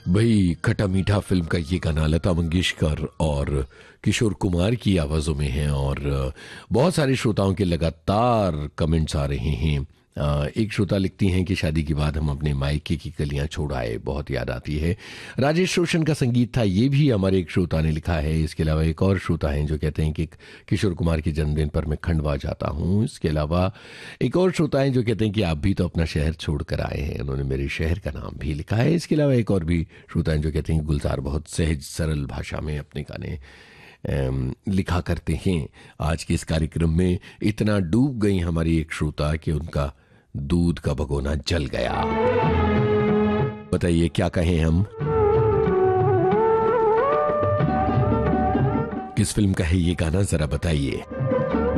भाई खट्टा मीठा फिल्म का ये गाना लता मंगेशकर और किशोर कुमार की आवाज़ों में है और बहुत सारे श्रोताओं के लगातार कमेंट्स आ रहे हैं। एक श्रोता लिखती हैं कि शादी के बाद हम अपने मायके की गलियां छोड़ आए, बहुत याद आती है। राजेश रोशन का संगीत था, ये भी हमारे एक श्रोता ने लिखा है। इसके अलावा एक और श्रोता हैं जो कहते हैं कि किशोर कुमार के जन्मदिन पर मैं खंडवा जाता हूँ। इसके अलावा एक और श्रोता हैं जो कहते हैं कि आप भी तो अपना शहर छोड़ कर आए हैं, उन्होंने मेरे शहर का नाम भी लिखा है। इसके अलावा एक और भी श्रोता हैं जो कहते हैं कि गुलजार बहुत सहज सरल भाषा में अपने गाने लिखा करते हैं। आज के इस कार्यक्रम में इतना डूब गई हमारी एक श्रोता कि उनका दूध का भगोना जल गया। बताइए क्या कहें हम। किस फिल्म का है ये गाना, जरा बताइए।